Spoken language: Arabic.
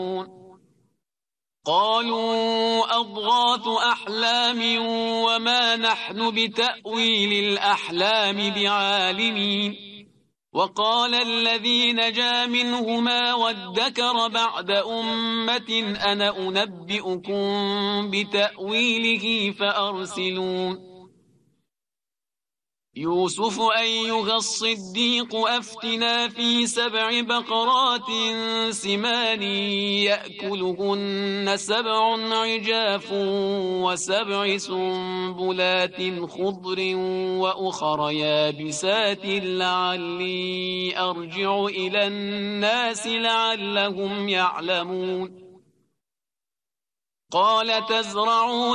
قالوا أضغاث أحلام وما نحن بتأويل الأحلام بعالمين وقال الذي نجا منهما وادكر بعد أمة أنا أنبئكم بتأويله فأرسلون يوسف أيها الصديق أفتنا في 7 بقرات سمان يأكلهن 7 عجاف و7 سنبلات خضر وأخر يابسات لعلي أرجع إلى الناس لعلهم يعلمون قال تزرعون